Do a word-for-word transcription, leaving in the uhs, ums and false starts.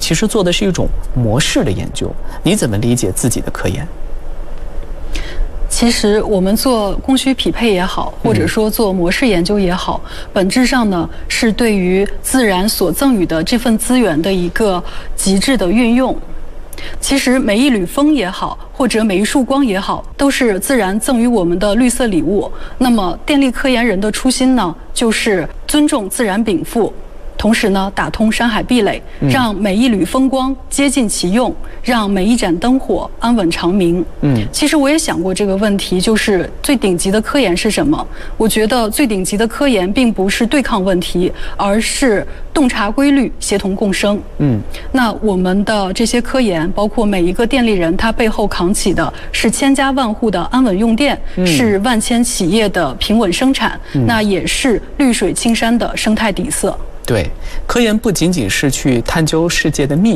其实做的是一种模式的研究，你怎么理解自己的科研？ 其实我们做供需匹配也好，或者说做模式研究也好，本质上呢是对于自然所赠予的这份资源的一个极致的运用。其实每一缕风也好，或者每一束光也好，都是自然赠予我们的绿色礼物。那么电力科研人的初心呢，就是尊重自然禀赋，同时呢，打通山海壁垒，让每一缕风光接近其用，让每一盏灯火安稳长明。嗯，其实我也想过这个问题，就是最顶级的科研是什么？我觉得最顶级的科研并不是对抗问题，而是洞察规律，协同共生。嗯，那我们的这些科研，包括每一个电力人，他背后扛起的是千家万户的安稳用电，嗯、是万千企业的平稳生产，嗯、那也是绿水青山的生态底色。 对，科研不仅仅是去探究世界的秘密。